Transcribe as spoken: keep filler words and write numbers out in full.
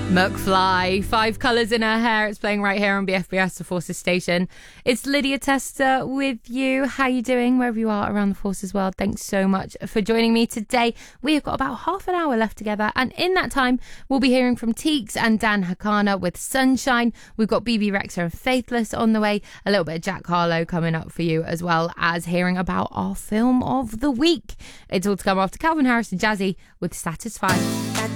McFly, Five Colours in Her Hair. It's playing right here on B F B S, the Forces Station. It's Lydia Tester with you. How you doing wherever you are around the Forces world? Thanks so much for joining me today. We have got about half an hour left together, and in that time we'll be hearing from Teeks and Dan Hakana with Sunshine. We've got B B Rexa and Faithless on the way. A little bit of Jack Harlow coming up for you, as well as hearing about our film of the week. It's all to come after Calvin Harris and Jazzy with Satisfied.